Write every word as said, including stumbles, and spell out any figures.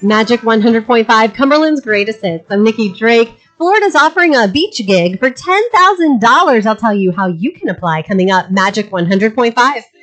Magic one hundred point five, Cumberland's greatest hits. I'm Nikki Drake. Florida's offering a beach gig for ten thousand dollars. I'll tell you how you can apply coming up. Magic one hundred point five.